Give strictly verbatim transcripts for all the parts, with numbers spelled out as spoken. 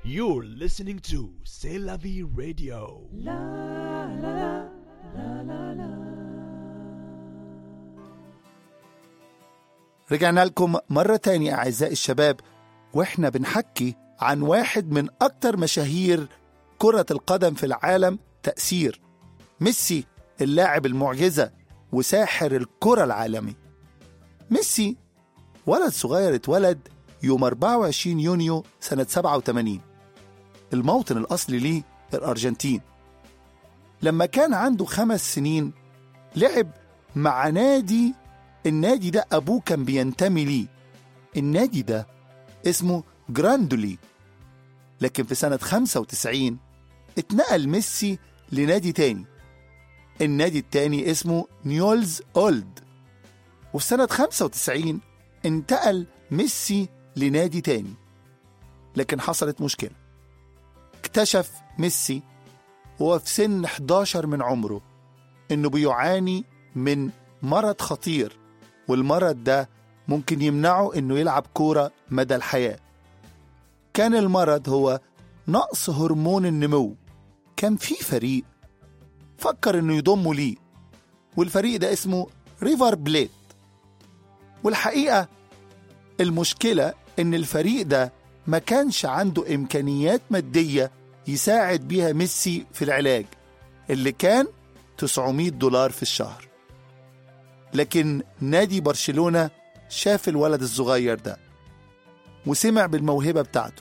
You're listening to C'est la vie radio. La la la la la. رجعنا لكم مرة تانية أعزائي الشباب، وإحنا بنحكي عن واحد من أكتر مشاهير كرة القدم في العالم تأثير، ميسي اللاعب المعجزة وساحر الكرة العالمي. ميسي ولد صغير اتولد يوم أربعة وعشرين يونيو سنة سبعة وثمانين، الموطن الأصلي ليه الأرجنتين. لما كان عنده خمس سنين لعب مع نادي، النادي ده أبوه كان بينتمي ليه، النادي ده اسمه جراندولي. لكن في سنة خمسة وتسعين اتنقل ميسي لنادي تاني، النادي التاني اسمه نيولز أولد. وفي سنة خمسة وتسعين انتقل ميسي لنادي تاني، لكن حصلت مشكلة. اكتشف ميسي وهو في سن حداشر من عمره انه بيعاني من مرض خطير، والمرض ده ممكن يمنعه انه يلعب كورة مدى الحياة. كان المرض هو نقص هرمون النمو. كان في فريق فكر انه يضمه ليه، والفريق ده اسمه ريفر بليت. والحقيقة المشكلة ان الفريق ده ما كانش عنده امكانيات مادية يساعد بيها ميسي في العلاج اللي كان تسعمائة دولار في الشهر. لكن نادي برشلونة شاف الولد الصغير ده وسمع بالموهبة بتاعته،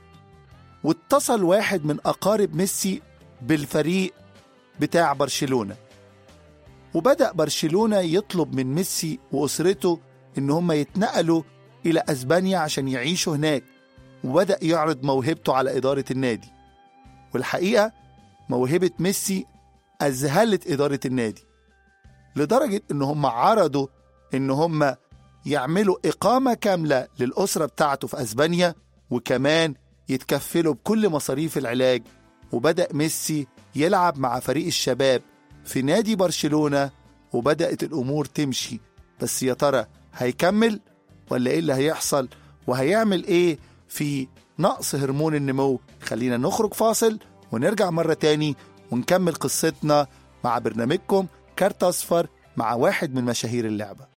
واتصل واحد من أقارب ميسي بالفريق بتاع برشلونة، وبدأ برشلونة يطلب من ميسي وأسرته إن هم يتنقلوا إلى أسبانيا عشان يعيشوا هناك، وبدأ يعرض موهبته على إدارة النادي. والحقيقة موهبة ميسي أذهلت إدارة النادي لدرجة إن هم عرضوا إن هم يعملوا إقامة كاملة للأسرة بتاعته في أسبانيا، وكمان يتكفلوا بكل مصاريف العلاج. وبدأ ميسي يلعب مع فريق الشباب في نادي برشلونة، وبدأت الأمور تمشي. بس يا ترى هيكمل ولا إيه اللي هيحصل، وهيعمل إيه في نقص هرمون النمو؟ خلينا نخرج فاصل ونرجع مرة تاني ونكمل قصتنا مع برنامجكم كارت أصفر مع واحد من مشاهير اللعبة.